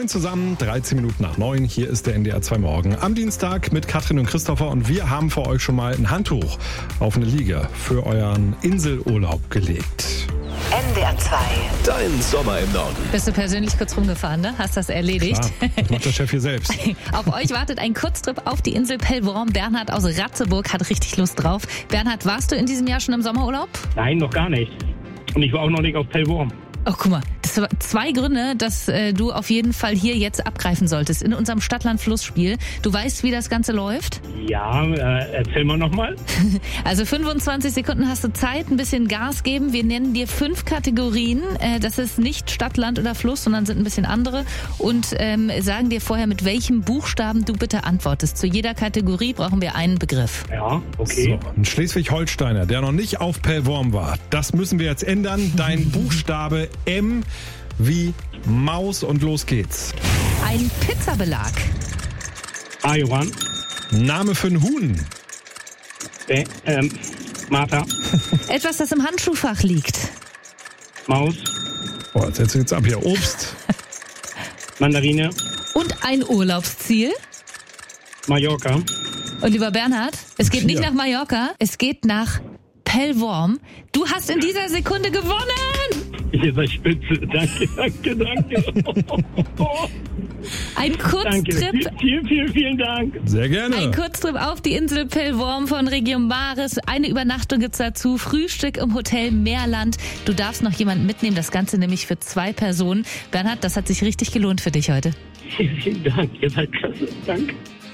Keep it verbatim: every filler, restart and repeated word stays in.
Moin zusammen, dreizehn Minuten nach neun. Hier ist der N D R zwei Morgen am Dienstag mit Katrin und Christopher. Und wir haben für euch schon mal ein Handtuch auf eine Liege für euren Inselurlaub gelegt. N D R zwei. Dein Sommer im Norden. Bist du persönlich kurz rumgefahren, ne? Hast das erledigt? Klar, das macht der Chef hier selbst. Auf euch wartet ein Kurztrip auf die Insel Pellworm. Bernhard aus Ratzeburg hat richtig Lust drauf. Bernhard, warst du in diesem Jahr schon im Sommerurlaub? Nein, noch gar nicht. Und ich war auch noch nicht auf Pellworm. Oh, guck mal, das waren zwei Gründe, dass äh, du auf jeden Fall hier jetzt abgreifen solltest in unserem Stadt-Land-Fluss-Spiel. Du weißt, wie das Ganze läuft? Ja, äh, erzähl mal nochmal. Also fünfundzwanzig Sekunden hast du Zeit, ein bisschen Gas geben. Wir nennen dir fünf Kategorien. Äh, das ist nicht Stadt, Land oder Fluss, sondern sind ein bisschen andere. Und ähm, sagen dir vorher, mit welchem Buchstaben du bitte antwortest. Zu jeder Kategorie brauchen wir einen Begriff. Ja, okay. So, ein Schleswig-Holsteiner, der noch nicht auf Pellworm war. Das müssen wir jetzt ändern. Dein Buchstabe M wie Maus und los geht's. Ein Pizzabelag. Ajoran. Name für ein Huhn. Äh, ähm, Martha. Etwas, das im Handschuhfach liegt. Maus. Boah, jetzt setzt du jetzt ab hier. Obst. Mandarine. Und ein Urlaubsziel. Mallorca. Und lieber Bernhard, es geht nicht Vier. nach Mallorca, es geht nach Pellworm. Du hast in dieser Sekunde gewonnen! Ihr seid spitze. Danke, danke, danke. Ein Danke. Kurztrip. Vielen, vielen, vielen Dank. Sehr gerne. Ein Kurztrip auf die Insel Pellworm von Region Maris. Eine Übernachtung gibt's dazu. Frühstück im Hotel Meerland. Du darfst noch jemanden mitnehmen. Das Ganze nämlich für zwei Personen. Bernhard, das hat sich richtig gelohnt für dich heute. Vielen, vielen Dank. Ihr seid klasse. Danke.